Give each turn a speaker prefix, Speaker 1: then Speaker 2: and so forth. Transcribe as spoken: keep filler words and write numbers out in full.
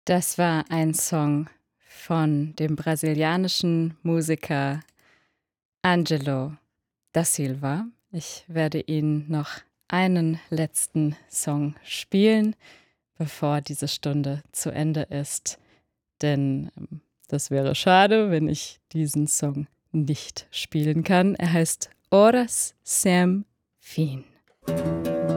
Speaker 1: Das war ein Song von dem brasilianischen Musiker Ângelo da Silva. Ich werde Ihnen noch einen letzten Song spielen, bevor diese Stunde zu Ende ist, denn ähm, das wäre schade, wenn ich diesen Song nicht spielen kann. Er heißt Horas Sem Fim.